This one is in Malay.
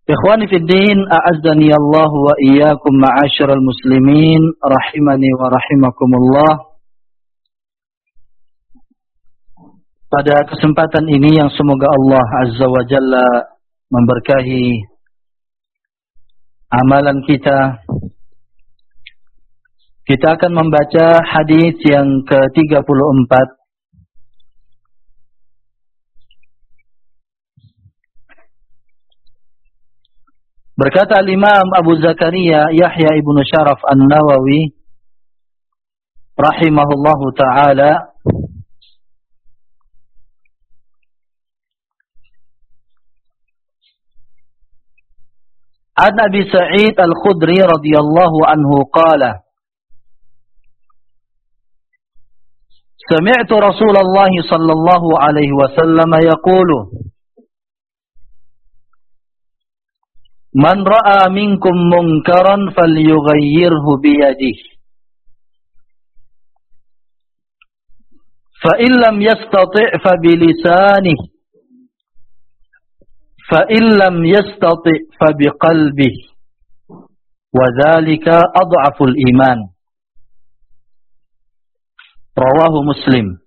Ikhwani fid din, a'azzani Allah wa iyyakum ma'asyiral muslimin, rahimani wa rahimakumullah. Pada kesempatan ini yang semoga Allah Azza wa Jalla memberkahi amalan kita, kita akan membaca hadis yang ke-34 berkata Imam Abu Zakaria Yahya ibn Sharaf An-Nawawi rahimahullahu ta'ala, an Abi Sa'id Al-Khudri radhiyallahu anhu qala sami'tu Rasulullah sallallahu alaihi wasallam yaqulu man ra'a minkum munkaran falyughayyirhu biyadihi fa in lam yastati' fa bilisanihi fa in lam yastati' fa biqalbihi wa dhalika adhaful iman. Rawahu Muslim.